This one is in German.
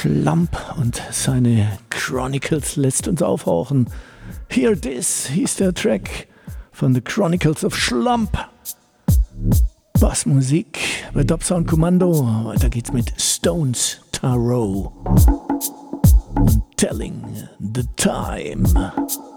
Schlump und seine Chronicles lässt uns aufhorchen. Hear This hieß der Track von The Chronicles of Schlump. Bassmusik bei Dub Sound Kommando. Weiter geht's mit Stones Tarot und Telling the Time.